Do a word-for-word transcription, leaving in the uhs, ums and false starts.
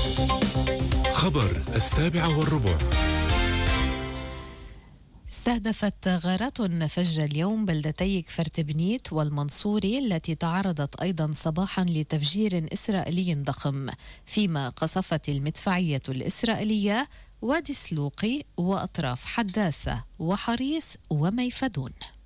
خبر السابعة والربع. استهدفت غارات فجر اليوم بلدتي كفرتبنيت والمنصوري التي تعرضت أيضا صباحا لتفجير إسرائيلي ضخم، فيما قصفت المدفعية الإسرائيلية وادي سلوقي وأطراف حداثة وحريص وميفدون.